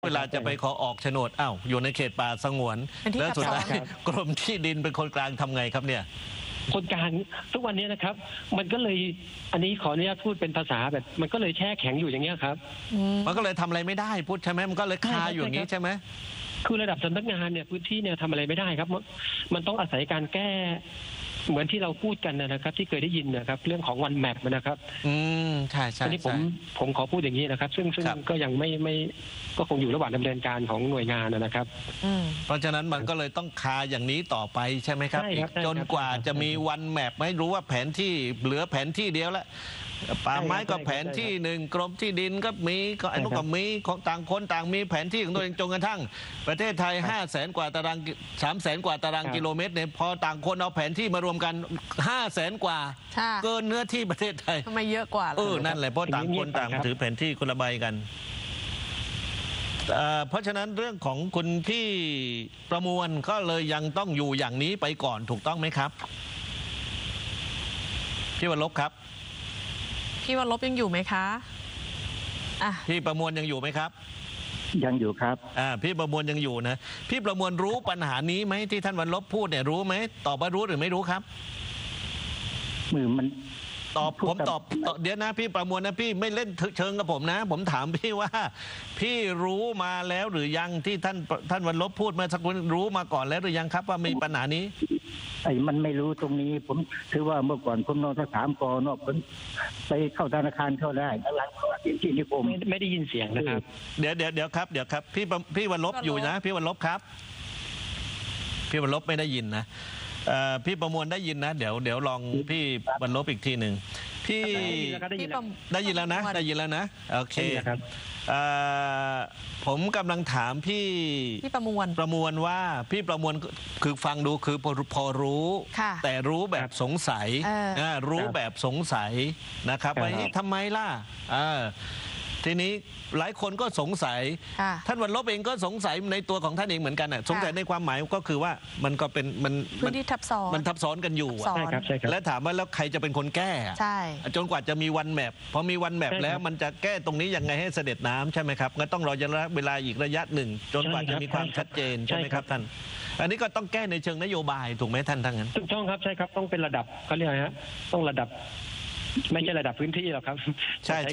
เวลาจะไปขอออกโฉนดอ้าวอยู่ในเขตป่าสงวนแล้วสุดท้ายกรมที่ดินเป็นคนกลางทำไงครับเนี่ยคนกลางทุกวันนี้นะครับมันก็เลยอันนี้ขออนุญาตพูดเป็นภาษาแบบมันก็เลยแช่แข็งอยู่อย่างเงี้ยครับมันก็เลยทำอะไรไม่ได้พูดใช่ไหมมันก็เลยคาอยู่อย่างนี้ใช่ไหมคือระดับสำนักงานเนี่ยพื้นที่เนี่ยทำอะไรไม่ได้ครับมันต้องอาศัยการแก้เหมือนที่เราพูดกันนะครับที่เคยได้ยินนะครับเรื่องของวันแมปนะครับใช่ใช่อันนี้ผมขอพูดอย่างนี้นะครับซึ่งก็ยังไม่ก็คงอยู่ระหว่างดำเนินการของหน่วยงานนะครับเพราะฉะนั้นมันก็เลยต้องคาอย่างนี้ต่อไปใช่ไหมครับจนกว่าจะมีวันแมปไม่รู้ว่าแผนที่เหลือแผนที่เดียวแล้วป่าไม้ก็แผนที่หนึ่งกรมที่ดินก็มีก็ไอ้นู้นก็มีของต่างคนต่างมีแผนที่ของตัวเองจนกระทั่งประเทศไทย500,000 กว่าตาราง300,000 กว่าตารางกิโลเมตรเนี่ยพอต่างคนเอาแผนที่มารวมกัน500,000 กว่าเกินเนื้อที่ประเทศไทยทำไมเยอะกว่านั่นแหละเพราะต่างคนต่างถือแผนที่คนละใบกันเพราะฉะนั้นเรื่องของคุณพี่ประมวลก็เลยยังต้องอยู่อย่างนี้ไปก่อนถูกต้องไหมครับพี่วรลบครับพี่วรลบยังอยู่ไหมคะพี่ประมวลยังอยู่ไหมครับยังอยู่ครับพี่ประมวลยังอยู่นะพี่ประมวลรู้ปัญหานี้ไหมที่ท่านวรลบพูดเนี่ยรู้ไหมตอบว่ารู้หรือไม่รู้ครับมันผมตอบเดี๋ยวนะพี่ประมวลนะพี่ไม่เล่นเชิงกับผมนะผมถามพี่ว่าพี่รู้มาแล้วหรือยังที่ท่านวรลบพูดมาสักวันรู้มาก่อนแล้วหรือยังครับว่ามีปัญหานี้มันไม่รู้ตรงนี้ผมถือว่าเมื่อก่อนผมนอนถามกอนอกผมไปเข้าธนาคารเข้าได้หลังที่นิคมไม่ได้ยินเสียงนะครับเดี๋ยวครับพี่วรลบอยู่นะพี่วรลบครับพี่วรลบไม่ได้ยินนะพี่ประมวลได้ยินนะเดี๋ยวลองพี่วรลบอีกทีหนึ่งพี่ได้ยินแล้วนะได้ยินแล้วนะโอเคผมกำลังถามพี่ประมวลว่าพี่ประมวลคือฟังดูคือพอรู้แต่รู้แบบสงสัยรู้แบบสงสัยนะครับว่าทำไมล่ะทีนี้หลายคนก็สงสัยท่านวรลบเองก็สงสัยในตัวของท่านเองเหมือนกันสงสัยในความหมายก็คือว่ามันก็เป็นพื้นที่ทับซ้อนมันทับซ้อนกันอยู่และถามว่าแล้วใครจะเป็นคนแก้จนกว่าจะมีวันแมปพอมีวันแมปแล้วมันจะแก้ตรงนี้ยังไงให้เสด็จน้ำใช่ไหมครับงั้นต้องรอเวลาอีกระยะหนึ่งจนกว่าจะมีความชัดเจนใช่ไหมครับท่านอันนี้ก็ต้องแก้ในเชิงนโยบายถูกไหมท่านทั้งนั้นถูกต้องครับใช่ครับต้องเป็นระดับเขาเรียกฮะต้องระดับไม่ใช่ระดับพื้นที่หรอกครับใช่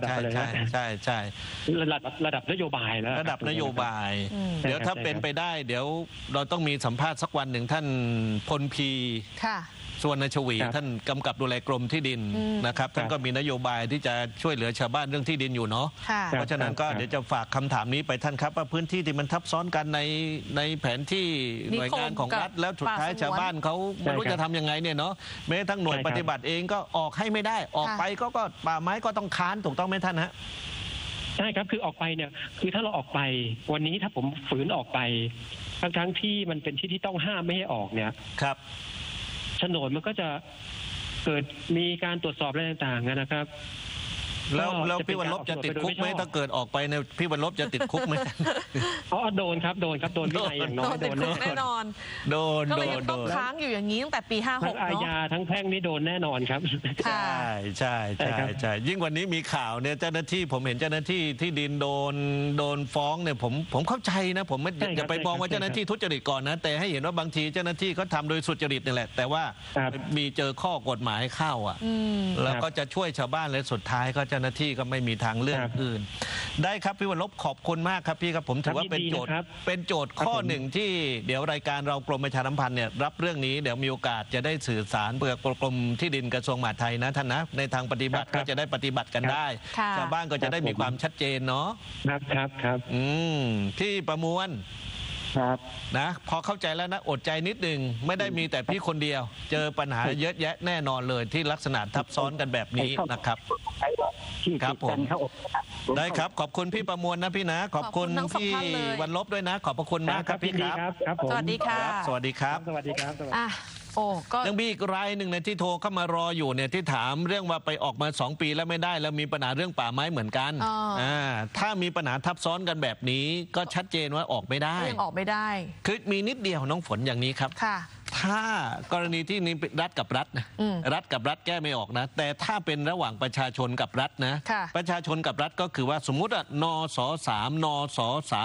ระดับนโยบายแล้วระดับนโยบายเดี๋ยวถ้าเป็นไปได้เดี๋ยวเราต้องมีสัมภาษณ์สักวันหนึ่งท่านพลพีส่วนนชวีท่านกำกับดูแลกรมที่ดินนะครับท่านก็มีนโยบายที่จะช่วยเหลือชาวบ้านเรื่องที่ดินอยู่เนาะเพราะฉะนั้นก็เดี๋ยวจะฝากคำถามนี้ไปท่านครับว่าพื้นที่ที่มันทับซ้อนกันในแผนที่หน่วยงานของรัฐแล้วสุดท้ายชาวบ้านเขาไม่รู้จะทำยังไงเนี่ยเนาะแม้ทั้งหน่วยปฏิบัติเองก็ออกให้ไม่ได้ออกไปก็ป่าไม้ก็ต้องค้านถูกต้องไหมท่านฮะใช่ครับคือออกไปเนี่ยคือถ้าเราออกไปวันนี้ถ้าผมฝืนออกไปทั้งที่มันเป็นที่ที่ต้องห้ามไม่ให้ออกเนี่ยครับโฉนดมันก็จะเกิดมีการตรวจสอบอะไรต่างๆนะครับแล้วพี่วรลบจะติดคุกไหมถ้าเกิดออกไปเนี่ยพี่วรลบจะติดคุกไหมโดนครับโดนวินัยอย่างน้อยโดนแน่นอนก็เลยยังต้องค้างอยู่อย่างนี้ตั้งแต่ปี56 ทั้งอาญาทั้งแพ่งนี่โดนแน่นอนครับใช่ยิ่งวันนี้มีข่าวเนี่ยเจ้าหน้าที่ผมเห็นเจ้าหน้าที่ที่ดินโดนฟ้องเนี่ยผมเข้าใจนะผมไม่อย่าไปมองว่าเจ้าหน้าที่ทุจริตก่อนนะแต่ให้เห็นว่าบางทีเจ้าหน้าที่เขาทำโดยสุจริตนี่แหละแต่ว่ามีเจอข้อกฎหมายเข้าแล้วก็จะช่วยชาวบ้านเลยสุดท้ายก็เจ้าหน้าที่ก็ไม่มีทางเลือกอื่นได้ครับพี่วรลบขอบคุณมากครับพี่ครับผมถือว่าเป็นโจทย์ข้อหนึ่งที่เดี๋ยวรายการเรากรมประชาสัมพันธ์เนี่ยรับเรื่องนี้เดี๋ยวมีโอกาสจะได้สื่อสารเพื่อกรมที่ดินกระทรวงมหาดไทยนะท่านนะในทางปฏิบัติก็จะได้ปฏิบัติกันได้ชาวบ้านก็จะได้มีความชัดเจนเนาะครับพี่ประมวลนะพอเข้าใจแล้วนะอดใจนิดหนึ่งไม่ได้มีแต่พี่คนเดียวเจอปัญหาเยอะแยะแน่นอนเลยที่ลักษณะทับซ้อนกันแบบนี้นะครับครับผมได้ครับขอบคุณพี่ประมวลนะพี่นะขอบคุณพี่วรลบด้วยนะขอบพระคุณมากครับพี่ครับสวัสดีค่ะสวัสดีครับยังมีอีกรายหนึ่งในที่โทรเข้ามารออยู่เนี่ยที่ถามเรื่องว่าไปออกมา2 ปีแล้วไม่ได้แล้วมีปัญหาเรื่องป่าไม้เหมือนกันถ้ามีปัญหาทับซ้อนกันแบบนี้ก็ชัดเจนว่าออกไม่ได้ออกไม่ได้คือมีนิดเดียวน้องฝนอย่างนี้ครับถ้ากรณีที่นี้รัฐกับรัฐนะรัฐกับรัฐแก้ไม่ออกนะแต่ถ้าเป็นระหว่างประชาชนกับรัฐนะประชาชนกับรัฐก็คือว่าสมมุติว่านส.3 นส.3